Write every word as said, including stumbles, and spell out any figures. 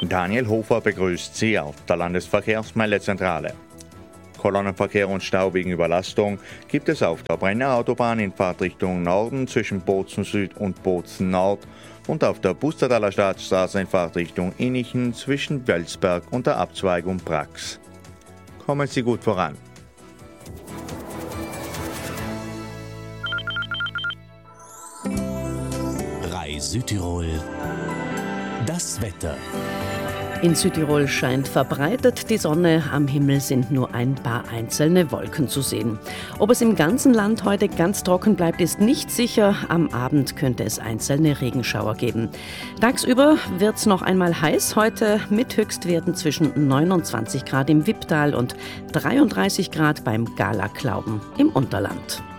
Daniel Hofer begrüßt Sie auf der Landesverkehrsmeldezentrale. Kolonnenverkehr und Stau wegen Überlastung gibt es auf der Brenner Autobahn in Fahrtrichtung Norden zwischen Bozen Süd und Bozen Nord und auf der Pustertaler Staatsstraße in Fahrtrichtung Innichen zwischen Welsberg und der Abzweigung Brax. Kommen Sie gut voran. Rai Südtirol. Das Wetter. In Südtirol scheint verbreitet die Sonne, am Himmel sind nur ein paar einzelne Wolken zu sehen. Ob es im ganzen Land heute ganz trocken bleibt, ist nicht sicher. Am Abend könnte es einzelne Regenschauer geben. Tagsüber wird es noch einmal heiß, heute mit Höchstwerten zwischen neunundzwanzig Grad im Wipptal und dreiunddreißig Grad beim Galaklauben im Unterland.